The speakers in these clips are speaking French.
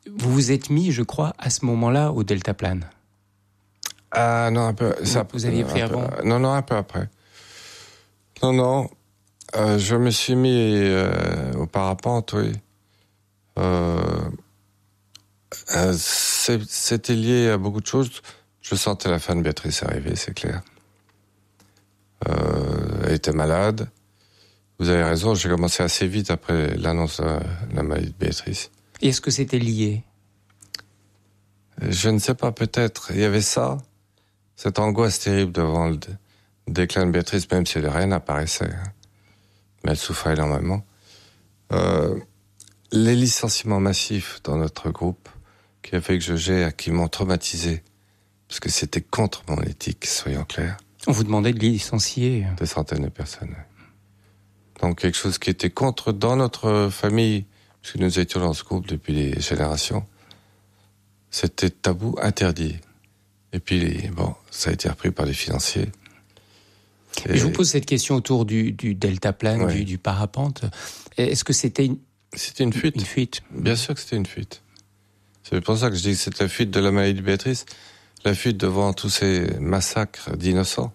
vous vous êtes mis, je crois, à ce moment-là au deltaplane. Ah non, un peu. Vous aviez pris avant? Non, un peu après. Non, je me suis mis au parapente, oui. C'était lié à beaucoup de choses. Je sentais la fin de Béatrice arriver, c'est clair. Elle était malade. Vous avez raison, j'ai commencé assez vite après l'annonce de la maladie de Béatrice. Et est-ce que c'était lié? Je ne sais pas, peut-être. Il y avait ça, cette angoisse terrible devant le déclin de Béatrice, même si rien n'apparaissait. Mais elle souffrait énormément. Les licenciements massifs dans notre groupe, qui a fait que je gère, qui m'ont traumatisé, parce que c'était contre mon éthique, soyons clairs. On vous demandait de licencier? Des centaines de personnes. Donc quelque chose qui était contre dans notre famille, puisque nous étions dans ce groupe depuis des générations. C'était tabou, interdit. Et puis, bon, ça a été repris par les financiers. Et je vous pose cette question autour du deltaplane, oui, du parapente. Est-ce que c'était une... C'était une fuite. Une fuite. Bien sûr que c'était une fuite. C'est pour ça que je dis que c'est la fuite de la maladie de Béatrice, la fuite devant tous ces massacres d'innocents.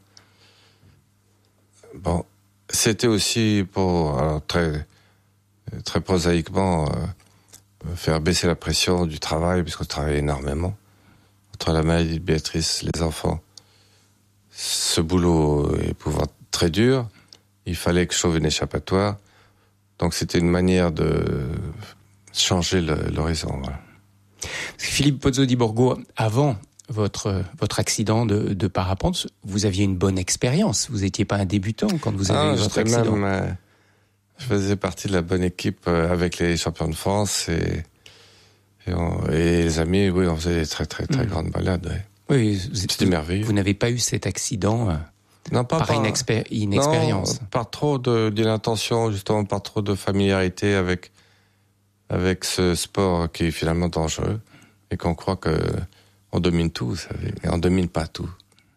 Bon, c'était aussi pour, alors très prosaïquement, faire baisser la pression du travail, puisqu'on travaillait énormément. Entre la maladie de Béatrice, les enfants, ce boulot est pouvant très dur. Il fallait que je trouve une échappatoire. Donc c'était une manière de changer l'horizon. Voilà. Philippe Pozzo di Borgo, avant votre accident de parapente, vous aviez une bonne expérience. Vous n'étiez pas un débutant quand vous avez eu votre accident. Je faisais partie de la bonne équipe avec les champions de France et les amis. Oui, on faisait des très grandes balades. Oui, c'était merveilleux. Vous n'avez pas eu cet accident par inexpérience. Non, par trop d'inattention, justement, par trop de familiarité avec ce sport qui est finalement dangereux et qu'on croit qu'on domine tout, vous savez, et on domine pas tout.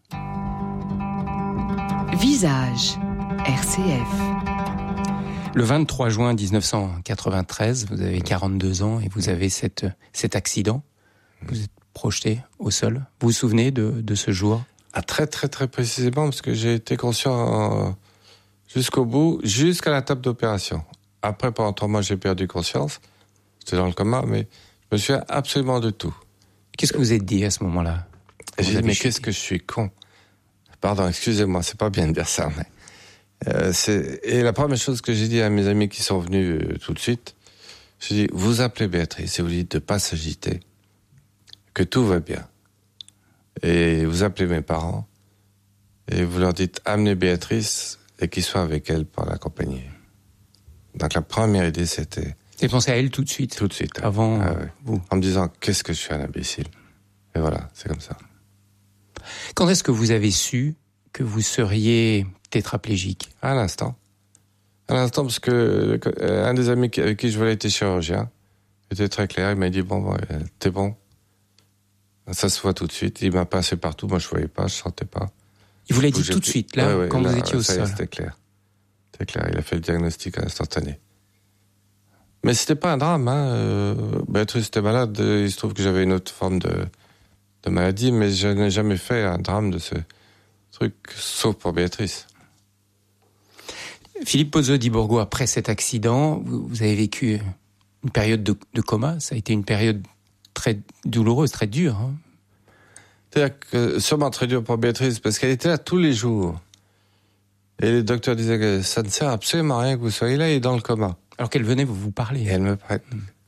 Visage, RCF. Le 23 juin 1993, vous avez 42 ans et vous avez cet accident. Vous êtes projeté au sol. Vous vous souvenez de ce jour? Ah, très précisément, parce que j'ai été conscient jusqu'au bout, jusqu'à la table d'opération. Après, pendant 3 mois, j'ai perdu conscience. J'étais dans le coma, mais je me souviens absolument de tout. Qu'est-ce que vous êtes dit à ce moment-là? J'ai dit, mais qu'est-ce que je suis con. Pardon, excusez-moi, c'est pas bien de dire ça, mais... Et la première chose que j'ai dit à mes amis qui sont venus tout de suite, j'ai dit, vous appelez Béatrice et vous dites de pas s'agiter, que tout va bien. Et vous appelez mes parents et vous leur dites, amenez Béatrice et qu'ils soient avec elle pour l'accompagner. Donc la première idée, c'était... Et pensez à elle tout de suite? Tout de suite. Avant vous? En me disant, qu'est-ce que je suis un imbécile. Et voilà, c'est comme ça. Quand est-ce que vous avez su que vous seriez tétraplégique? À l'instant, parce que un des amis avec qui je voulais être chirurgien était très clair. Il m'a dit, bon, t'es bon. Ça se voit tout de suite. Il m'a passé partout. Moi, je voyais pas, je sentais pas. Il vous l'a dit tout de suite, là, quand vous étiez au sol? C'était clair. C'était clair. Il a fait le diagnostic instantané. Mais c'était pas un drame, Béatrice était malade. Il se trouve que j'avais une autre forme de maladie, mais je n'ai jamais fait un drame de ce truc, sauf pour Béatrice. Philippe Pozzo di Borgo, après cet accident, vous avez vécu une période de coma. Ça a été une période très douloureuse, très dure. Hein. C'est-à-dire que sûrement très dur pour Béatrice, parce qu'elle était là tous les jours. Et les docteurs disaient que ça ne sert absolument à rien que vous soyez là et dans le coma. Alors qu'elle venait vous parler. Et elle me prête.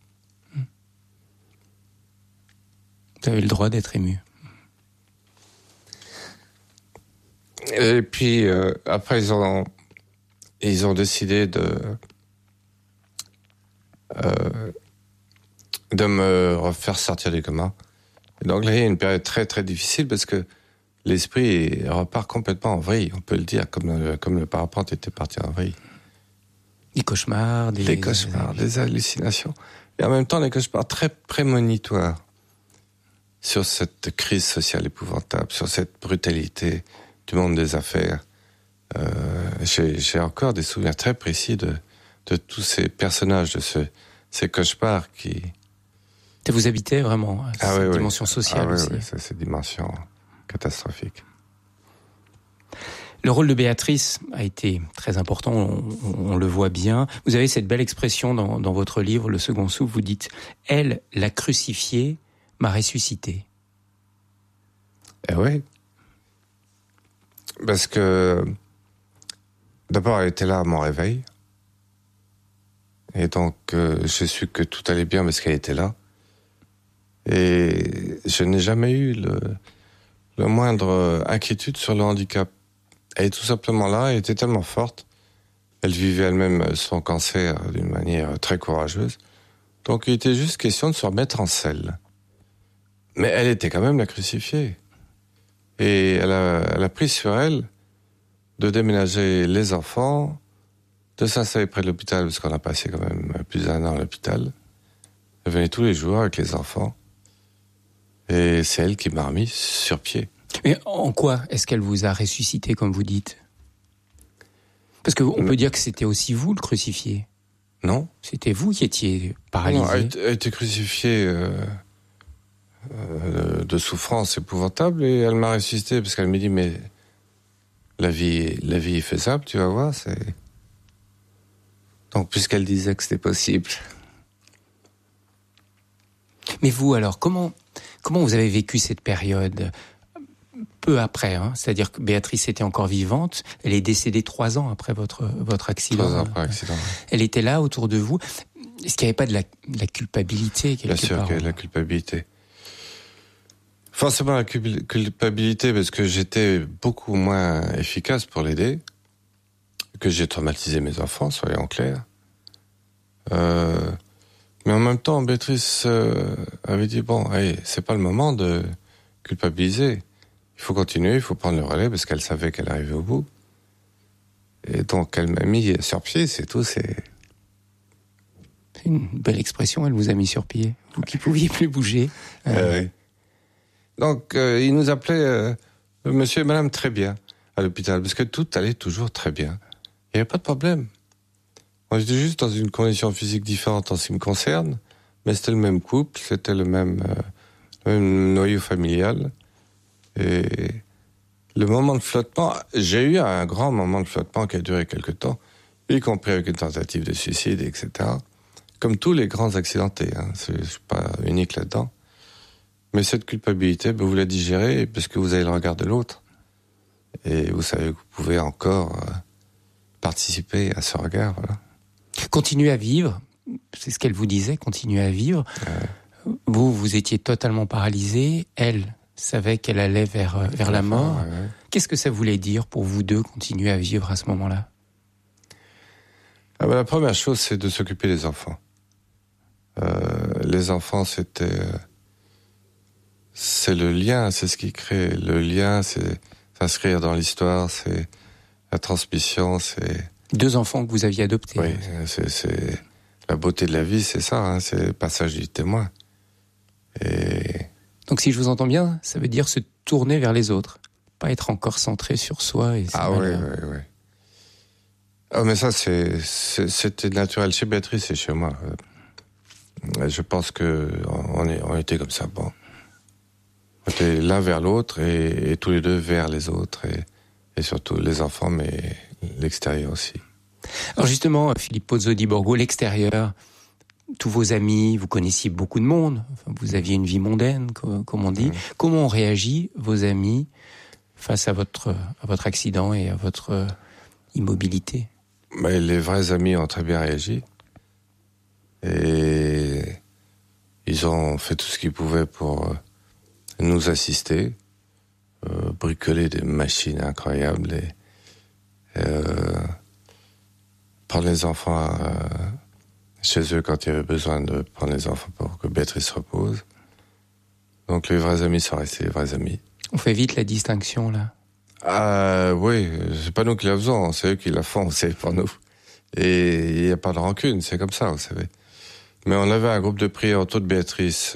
Vous avez le droit d'être ému. Et puis, après, ils ont décidé de me refaire sortir du coma. Et donc là, il y a une période très difficile parce que l'esprit repart complètement en vrille, on peut le dire, comme le parapente était parti en vrille. Des cauchemars, des hallucinations. Et en même temps, des cauchemars très prémonitoires sur cette crise sociale épouvantable, sur cette brutalité du monde des affaires. J'ai encore des souvenirs très précis de tous ces personnages, de ces cauchemars Ça vous habitait vraiment, cette dimension sociale aussi. Oui, c'est dimension catastrophique. Le rôle de Béatrice a été très important, on le voit bien. Vous avez cette belle expression dans votre livre, Le Second Souffle, vous dites « Elle, la crucifiée, m'a ressuscité ». Eh oui. Parce que, d'abord, elle était là à mon réveil. Et donc, j'ai su que tout allait bien parce qu'elle était là. Et je n'ai jamais eu le moindre inquiétude sur le handicap. Elle est tout simplement là, elle était tellement forte. Elle vivait elle-même son cancer d'une manière très courageuse. Donc il était juste question de se remettre en selle. Mais elle était quand même la crucifiée. Et elle a pris sur elle de déménager les enfants, de s'installer près de l'hôpital, parce qu'on a passé quand même plus d'1 an à l'hôpital. Elle venait tous les jours avec les enfants. Et c'est elle qui m'a remis sur pied. Mais en quoi est-ce qu'elle vous a ressuscité, comme vous dites ? Parce qu'on peut dire que c'était aussi vous, le crucifié. Non. C'était vous qui étiez paralysé. Non, elle était crucifiée de souffrance épouvantable et elle m'a ressuscité parce qu'elle me dit, mais la vie est faisable, tu vas voir. Donc, puisqu'elle disait que c'était possible. Mais vous, alors, comment vous avez vécu cette période ? Peu après, c'est-à-dire que Béatrice était encore vivante. Elle est décédée 3 ans après votre accident. 3 ans après l'accident. Elle était là autour de vous. Est-ce qu'il n'y avait pas de la culpabilité quelque part ? Bien sûr qu'il y avait de la culpabilité. Forcément la culpabilité parce que j'étais beaucoup moins efficace pour l'aider, que j'ai traumatisé mes enfants, soyons clairs. Mais en même temps, Béatrice avait dit, bon, allez, c'est pas le moment de culpabiliser. Il faut continuer, il faut prendre le relais, parce qu'elle savait qu'elle arrivait au bout. Et donc, elle m'a mis sur pied, c'est tout, C'est une belle expression, elle vous a mis sur pied. Vous qui pouviez plus bouger. Oui. Donc, il nous appelait monsieur et madame très bien à l'hôpital, parce que tout allait toujours très bien. Il n'y avait pas de problème. On était juste dans une condition physique différente en ce qui me concerne, mais c'était le même couple, c'était le même noyau familial. Et le moment de flottement, j'ai eu un grand moment de flottement qui a duré quelque temps, y compris avec une tentative de suicide, etc. Comme tous les grands accidentés, je suis pas unique là-dedans. Mais cette culpabilité, vous la digérez parce que vous avez le regard de l'autre. Et vous savez que vous pouvez encore participer à ce regard, voilà. Continuez à vivre, c'est ce qu'elle vous disait, continuez à vivre. Vous étiez totalement paralysé, elle savait qu'elle allait vers la mort. Ouais. Qu'est-ce que ça voulait dire pour vous deux, continuer à vivre à ce moment-là ? La première chose, c'est de s'occuper des enfants. Les enfants, c'est le lien, c'est ce qui crée le lien, c'est s'inscrire dans l'histoire, c'est la transmission, c'est... 2 enfants que vous aviez adoptés. Oui, c'est la beauté de la vie, c'est ça, c'est le passage du témoin. Et... Donc si je vous entends bien, ça veut dire se tourner vers les autres, pas être encore centré sur soi. Et oui. Ah, mais ça, c'était naturel chez Béatrice et chez moi. Je pense on était comme ça, bon. On était l'un vers l'autre et tous les deux vers les autres et surtout les enfants, mais l'extérieur aussi. Alors justement, Philippe Pozzo di Borgo, l'extérieur, tous vos amis, vous connaissiez beaucoup de monde, enfin, vous aviez une vie mondaine, comme on dit. Comment ont réagi vos amis face à votre accident et à votre immobilité ? Les vrais amis ont très bien réagi. Et ils ont fait tout ce qu'ils pouvaient pour nous assister, bricoler des machines incroyables et prendre les enfants chez eux quand il y avait besoin de prendre les enfants pour que Béatrice se repose. Donc les vrais amis sont restés les vrais amis. On fait vite la distinction là. Oui, c'est pas nous qui la faisons, c'est eux qui la font, c'est pour nous. Et il n'y a pas de rancune, c'est comme ça, vous savez. Mais on avait un groupe de prière autour de Béatrice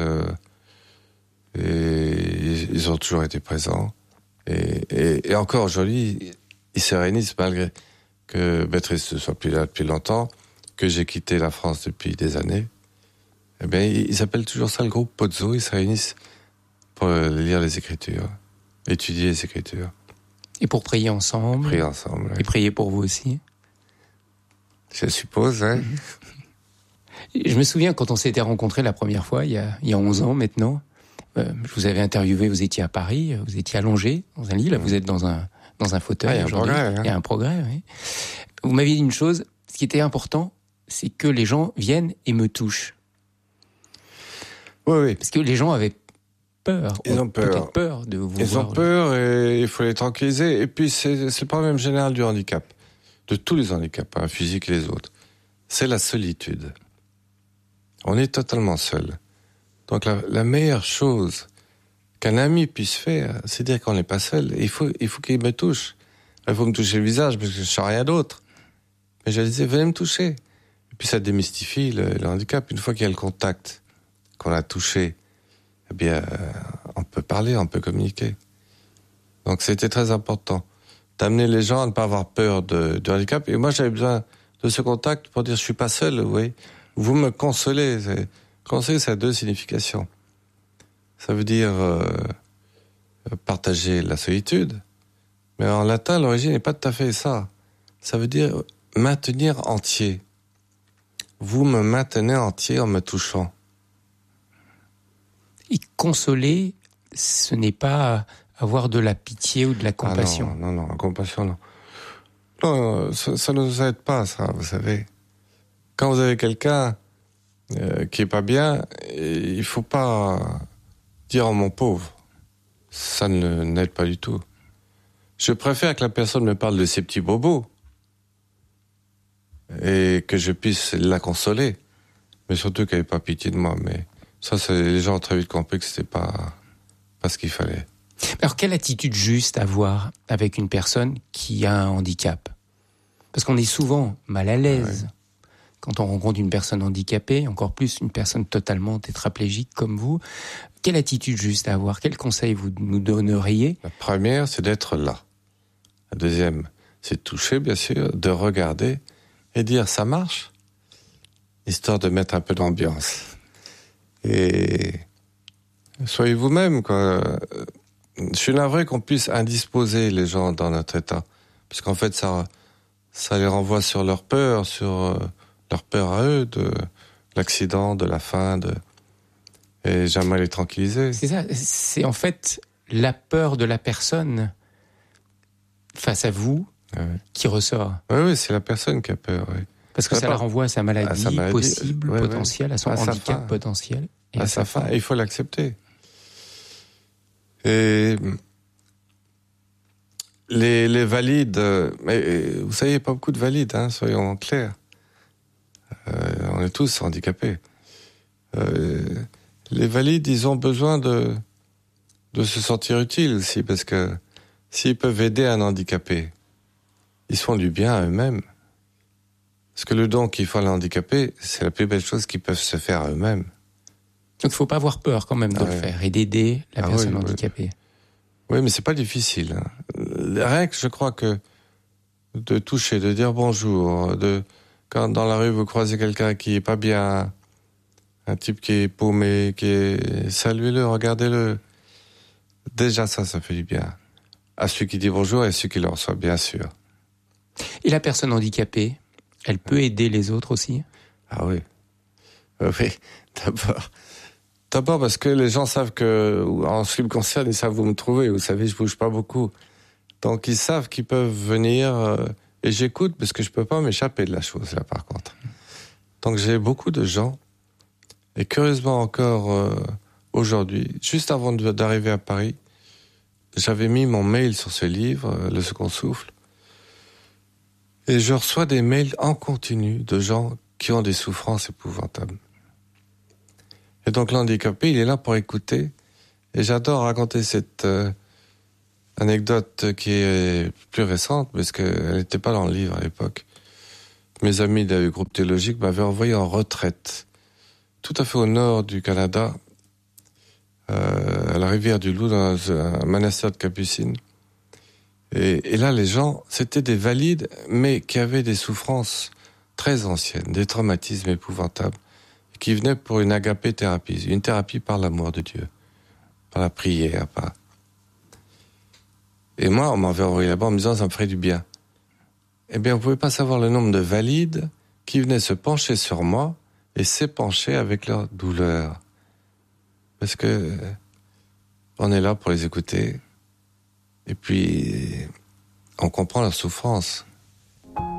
et ils ont toujours été présents. Et encore aujourd'hui, ils se réunissent malgré que Béatrice ne soit plus là depuis longtemps, que j'ai quitté la France depuis des années. Eh bien, ils appellent toujours ça le groupe Pozzo. Ils se réunissent pour lire les Écritures, étudier les Écritures. Et pour prier ensemble. Prier ensemble, oui. Et prier pour vous aussi. Je suppose, hein. Je me souviens quand on s'était rencontrés la première fois, il y a 11 ans maintenant. Je vous avais interviewé, vous étiez à Paris, vous étiez allongé dans un lit, là vous êtes dans un fauteuil aujourd'hui. Il y a un progrès, oui. Vous m'aviez dit une chose, ce qui était important, c'est que les gens viennent et me touchent. Oui, oui. Parce que les gens avaient peur. Ils ont peur. Peut-être peur de vous voir. Ils ont peur et il faut les tranquilliser. Et puis c'est le problème général du handicap, de tous les handicaps, hein, physiques et les autres. C'est la solitude. On est totalement seul. Donc la meilleure chose qu'un ami puisse faire, c'est dire qu'on n'est pas seul. Il faut qu'il me touche. Il faut me toucher le visage parce que je ne sais rien d'autre. Mais je disais, venez me toucher. Et puis ça démystifie le handicap. Une fois qu'il y a le contact, qu'on a touché, eh bien, on peut parler, on peut communiquer. Donc c'était très important d'amener les gens à ne pas avoir peur du handicap. Et moi, j'avais besoin de ce contact pour dire, je suis pas seul, vous voyez. Vous me consolez. Consoler, ça a deux significations. Ça veut dire partager la solitude. Mais en latin, l'origine n'est pas tout à fait ça. Ça veut dire maintenir entier. Vous me maintenez entier en me touchant. Et consoler, ce n'est pas avoir de la pitié ou de la compassion. Ah non, la compassion, non. Non, ça ne nous aide pas, ça, vous savez. Quand vous avez quelqu'un qui est pas bien, il faut pas dire « oh mon pauvre ». Ça ne n'aide pas du tout. Je préfère que la personne me parle de ses petits bobos et que je puisse la consoler, mais surtout qu'elle n'ait pas pitié de moi. Mais ça, les gens ont très vite compris que c'était pas ce qu'il fallait. Alors, quelle attitude juste avoir avec une personne qui a un handicap ? Parce qu'on est souvent mal à l'aise. Ouais. Quand on rencontre une personne handicapée, encore plus une personne totalement tétraplégique comme vous. Quelle attitude juste à avoir ? Quel conseil vous nous donneriez ? La première, c'est d'être là. La deuxième, c'est de toucher, bien sûr, de regarder et dire « ça marche », histoire de mettre un peu d'ambiance. Et soyez vous-même, quoi. Je suis navré qu'on puisse indisposer les gens dans notre état, parce qu'en fait, ça les renvoie sur leur peur à eux, de l'accident, de la faim, et j'aimerais les tranquilliser. C'est ça, c'est en fait la peur de la personne face à vous qui ressort. Oui, c'est la personne qui a peur, oui. Parce que ça la renvoie à sa maladie possible, potentielle, à son handicap potentiel. Et à sa fin, il faut l'accepter. Et les valides, mais vous savez, il n'y a pas beaucoup de valides, hein, soyons clairs. On est tous handicapés. Les valides, ils ont besoin de se sentir utiles aussi, parce que s'ils peuvent aider un handicapé, ils se font du bien à eux-mêmes. Parce que le don qu'ils font à l'handicapé, c'est la plus belle chose qu'ils peuvent se faire à eux-mêmes. Donc il ne faut pas avoir peur quand même de le faire et d'aider la personne handicapée. Oui, mais c'est pas difficile. Hein. Rien que je crois que de toucher, de dire bonjour, quand dans la rue vous croisez quelqu'un qui est pas bien, un type qui est paumé, saluez-le, regardez-le. Déjà ça fait du bien. À celui qui dit bonjour et à celui qui le reçoit, bien sûr. Et la personne handicapée, elle peut aider les autres aussi ? Ah oui. Oui, D'abord parce que les gens savent que, en ce qui me concerne, ils savent où me trouver. Vous savez, je bouge pas beaucoup. Donc ils savent qu'ils peuvent venir et j'écoute parce que je peux pas m'échapper de la chose là par contre. Donc j'ai beaucoup de gens et curieusement encore aujourd'hui, juste avant d'arriver à Paris, j'avais mis mon mail sur ce livre, Le Second Souffle, et je reçois des mails en continu de gens qui ont des souffrances épouvantables. Et donc l'handicapé, il est là pour écouter. Et j'adore raconter cette anecdote qui est plus récente, parce qu'elle n'était pas dans le livre à l'époque. Mes amis du groupe théologique m'avaient envoyé en retraite, tout à fait au nord du Canada, à la rivière du Loup, dans un monastère de Capucines. Et là, les gens, c'était des valides, mais qui avaient des souffrances très anciennes, des traumatismes épouvantables, qui venaient pour une agapé thérapie, une thérapie par l'amour de Dieu, par la prière, par... Et moi, on m'avait envoyé là-bas en me disant, ça me ferait du bien. Eh bien, vous pouvez pas savoir le nombre de valides qui venaient se pencher sur moi et s'épancher avec leur douleur. Parce que on est là pour les écouter. Et puis, on comprend leur souffrance.